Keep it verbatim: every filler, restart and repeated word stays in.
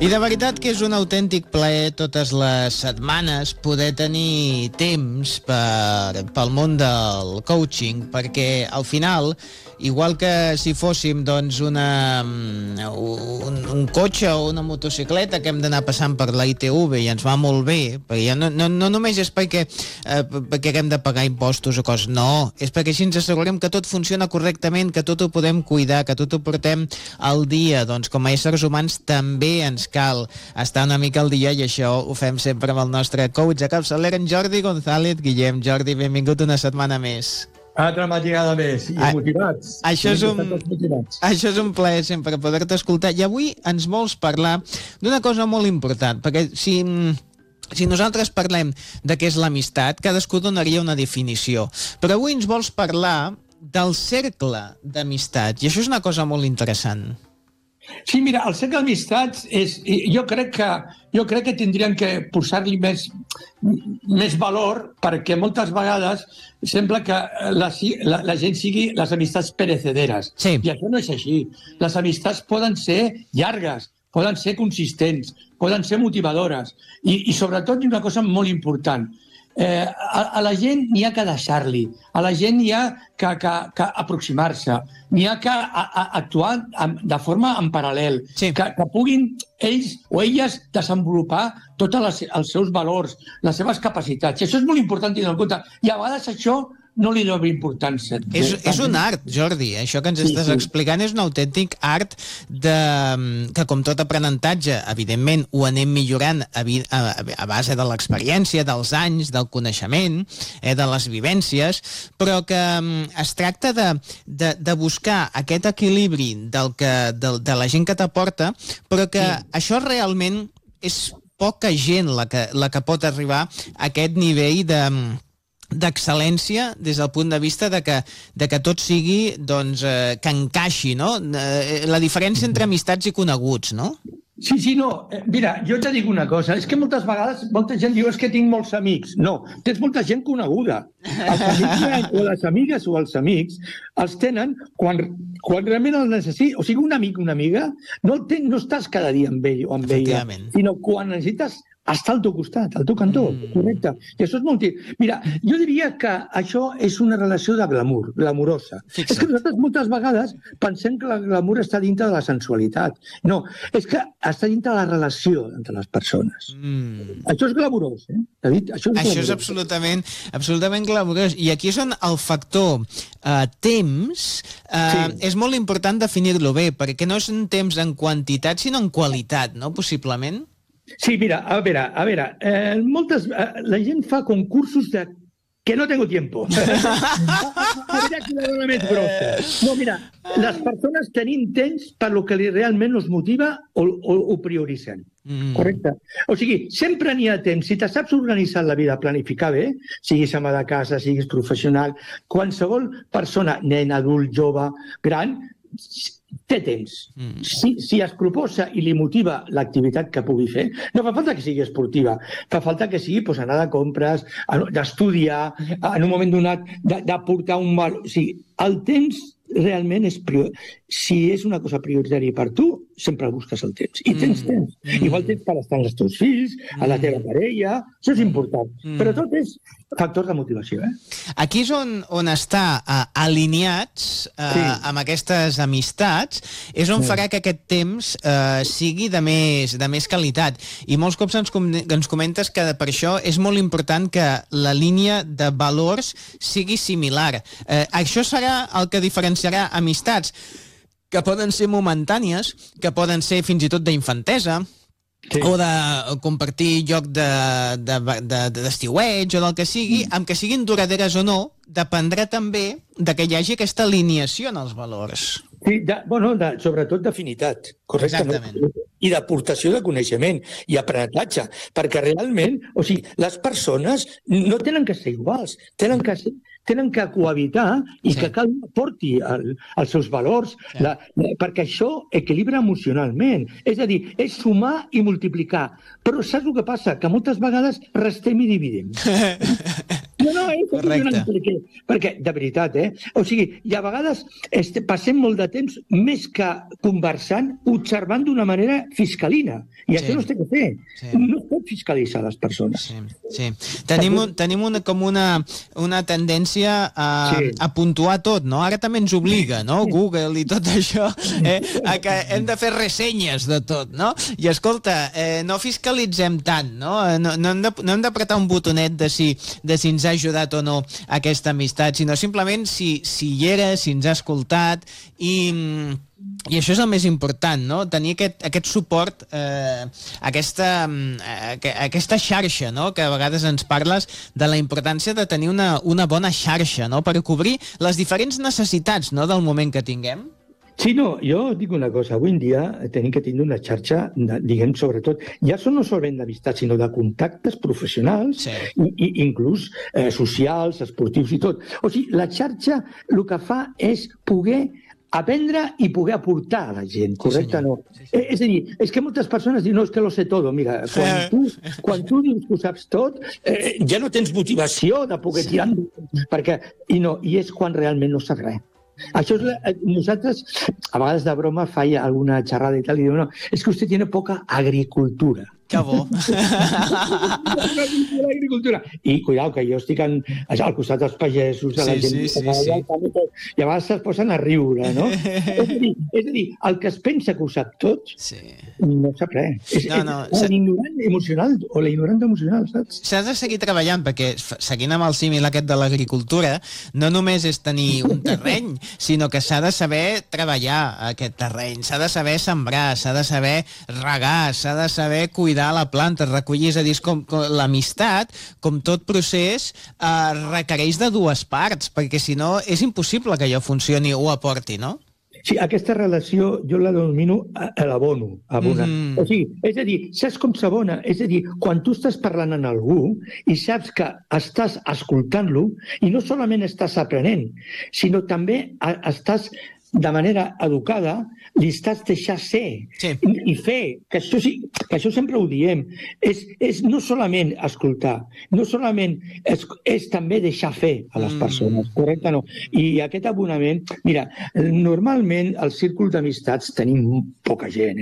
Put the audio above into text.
I de veritat que és un autèntic plaer totes les setmanes poder tenir temps per, pel món del coaching, perquè al final, igual que si fóssim doncs una, un, un cotxe o una motocicleta que hem d'anar passant per la I T V i ens va molt bé, perquè no, no, no només és perquè, eh, perquè hem de pagar impostos o coses, no, és perquè així ens assegurem que tot funciona correctament, que tot ho podem cuidar, que tot ho portem al dia. Doncs com a éssers humans també ens cal estar una mica al dia, i això ho fem sempre amb el nostre coach de capçalera, en Jordi González. Guillem, Jordi, benvingut una setmana més. Altra matinada més, i a, motivats. Això és, un, això és un plaer sempre poder-te escoltar. I avui ens vols parlar d'una cosa molt important, perquè si, si nosaltres parlem de què és l'amistat, cadascú donaria una definició. Però avui ens vols parlar del cercle d'amistats, i això és una cosa molt interessant. Sí, mira, el cercle d'amistats és... Jo crec que, jo crec que tindrien que posar-li més, més valor, perquè moltes vegades sembla que la, la, la gent sigui les amistats perecederes. Sí. I això no és així. Les amistats poden ser llargues, poden ser consistents, poden ser motivadores. I, i sobretot, una cosa molt important, Eh, a, a la gent n'hi ha que deixar-li, a la gent n'hi ha que, que, que aproximar-se, n'hi ha que a, a, actuar de forma en paral·lel, sí. que, que puguin ells o elles desenvolupar tots les, els seus valors, les seves capacitats. I això és molt important tenir en compte. I a vegades això no li dona importància. És, és un art, Jordi. Això que ens estàs sí, sí. explicant és un autèntic art de, que, com tot aprenentatge, evidentment ho anem millorant a, a, a base de l'experiència, dels anys, del coneixement, eh, de les vivències, però que es tracta de, de, de buscar aquest equilibri del que, de, de la gent que t'aporta, però que sí. això realment és poca gent la que, la que pot arribar a aquest nivell de d'excel·lència des del punt de vista de que, de que tot sigui, doncs, eh, que encaixi, no? Eh, la diferència entre amistats i coneguts, no? Sí, sí, no. Mira, jo te dic una cosa. És que moltes vegades molta gent diu és que tinc molts amics. No, tens molta gent coneguda. Els amics o les amigues o els amics els tenen quan, quan realment els necessites. O sigui, un amic o una amiga no, el ten, no estàs cada dia amb ell o amb ella, sinó quan necessites està al teu costat, al teu cantó, mm. correcte. I això és molt... Mira, jo diria que això és una relació de glamour, glamurosa. Fixa't. És que nosaltres moltes vegades pensem que la glamour està dintre de la sensualitat. No, és que està dintre de la relació entre les persones. Mm. Això és glamurós, eh? David, això és, això és absolutament, absolutament glamurós. I aquí és on el factor eh, temps eh, sí. és molt important definir-lo bé, perquè no és un temps en quantitat, sinó en qualitat, no? Possiblement. Sí, mira, a veure, a veure, eh, moltes, eh, la gent fa concursos de que no tengo tiempo. A veure qui la dona més grossa. No, mira, les persones tenim temps per lo que li realment els motiva o, o, o prioritzen. Mm. Correcte? O sigui, sempre n'hi ha temps. Si te saps organitzar la vida, planificar bé, siguis ama de casa, siguis professional, qualsevol persona, nen, adult, jove, gran, té temps. Mm. Si, si es proposa i li motiva l'activitat que pugui fer, no fa falta que sigui esportiva, fa falta que sigui pues, anar de compres, d'estudiar, en un moment donat d'aportar un valor. O sigui, el temps realment és prioritari. Si és una cosa prioritària per tu, sempre busques el temps. I tens temps. Mm. Igual tens per estar amb els teus fills, a la teva parella, això és important. Mm. Però tot és factor de motivació. Eh? Aquí és on, on està uh, alineats uh, sí. amb aquestes amistats, és on sí. farà que aquest temps uh, sigui de més, de més qualitat. I molts cops ens, com, ens comentes que per això és molt important que la línia de valors sigui similar. Uh, això serà el que diferenciarà amistats que poden ser momentànies, que poden ser fins i tot d'infantesa, sí. o de compartir lloc d'estiueig de, de, de, o del que sigui, mm. amb que siguin duraderes o no, dependrà també de que hi hagi aquesta alineació en els valors. Sí, de, bueno, de, sobretot d'afinitat, correcte? No? I d'aportació de coneixement i aprenentatge, perquè realment, o sigui, les persones no tenen que ser iguals, tenen que ser tenen que cohabitar i sí. que cal porti el, els seus valors, sí. la, la, perquè això equilibra emocionalment. És a dir, és sumar i multiplicar. Però saps el que passa? Que moltes vegades restem i dividim. No, no, és Correcte. perquè, perquè, de veritat, eh? O sigui, i a vegades este, passem molt de temps més que conversant, observant d'una manera fiscalina. I Sí. això no es té que fer. Sí. No es pot fiscalitzar les persones. Sí, sí. Tenim, un, tenim una, com una, una tendència a, Sí. a puntuar tot, no? Ara també ens obliga, no? Google i tot això, eh? A que hem de fer ressenyes de tot, no? I escolta, eh, no fiscalitzem tant, no? No, no hem de, no hem d'apretar un botonet de si, de si ens ha ajudat o no aquesta amistat, sinó simplement si, si hi era, si ens ha escoltat i... I això és el més important, no? Tenir aquest, aquest suport, eh, aquesta, eh, aquesta xarxa, no? Que a vegades ens parles de la importància de tenir una, una bona xarxa, no? Per cobrir les diferents necessitats, no? Del moment que tinguem. Sí, no, jo dic una cosa, avui en dia tenim que tindre una xarxa, de, diguem, sobretot, ja són no solament d'amistat, sinó de contactes professionals, Sí. i, i inclús eh, socials, esportius i tot. O sigui, la xarxa el que fa és poder aprendre i poder aportar a la gent, correcte? senyor. No? Sí, sí. És a dir, és que moltes persones diuen, no, és que lo sé todo. Mira, quan tu, quan tu dius que ho saps tot, eh, ja no tens motivació de poder Sí. tirar endavant, perquè, i, no, i és quan realment no saps res. Això és la, nosaltres, a vegades de broma, faia alguna xerrada i tal, i diu, no, és que usted tiene poca agricultura. Que bo. L'agricultura. I, cuidao, que jo estic en, al costat dels pagesos, de la Sí, gent... sí, sí, que sí. al camp i tot, I a vegades es posen a riure, no? és, a dir, és a dir, el que es pensa que ho sap tot, Sí. no sap res. És, No, no, és l'ignorant emocional, o la ignorant emocional, saps? S'ha de seguir treballant perquè, f- seguint amb el símil aquest de l'agricultura, no només és tenir un terreny, sinó que s'ha de saber treballar aquest terreny, s'ha de saber sembrar, s'ha de saber regar, s'ha de saber cuidar la planta, recollir, és a dir, és com, com l'amistat, com tot procés, eh, requereix de dues parts, perquè si no és impossible que allò funcioni o aporti, no? Sí, aquesta relació jo la denomino a, a l'abono. Abona. Mhm. O sigui, és a dir, saps com s'abona? És a dir, quan tu estàs parlant amb algú i saps que estàs escoltant-lo i no solament estàs aprenent, sinó també a, estàs de manera educada, li estàs deixant ser Sí. i, i fer, que això, sí, que això sempre ho diem, és, és no solament escoltar, no solament és, és també deixar fer a les Mm. persones, correcte no? I aquest abonament, mira, normalment al círcul d'amistats tenim poca gent,